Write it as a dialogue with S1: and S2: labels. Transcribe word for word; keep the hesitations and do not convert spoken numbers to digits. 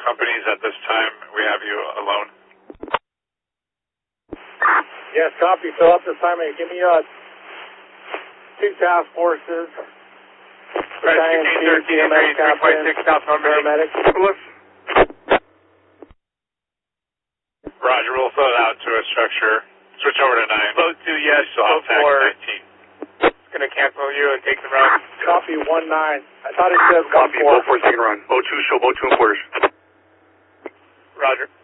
S1: companies at this time. We have you alone.
S2: Yes, copy, Philip. This time, give me uh, two task forces. Battalion two, T M S captain, paramedic.
S1: Roger, we'll float out to a structure. Switch over to nine.
S3: Float to, yes, float four.
S1: nineteen.
S3: It's going to cancel you and take the run.
S2: Copy, one nine. I thought it said
S4: Copy,
S2: one four.
S4: boat four, second run. Boat two, show boat two and quarters.
S3: Roger.